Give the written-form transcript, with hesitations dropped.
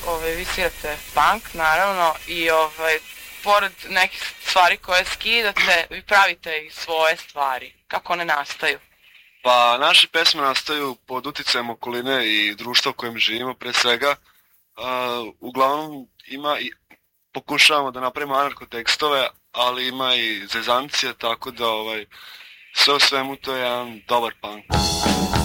vi svirate punk, naravno, i pored nekih stvari koje skidate, vi pravite i svoje stvari. Kako one nastaju? Pa naše pesme nastaju pod uticajem okoline i društva u kojem živimo pre svega. Uglavnom pokušavamo da napravimo anarko tekstove, ali ima i zezancije, tako da sve u svemu to je jedan dobar punk.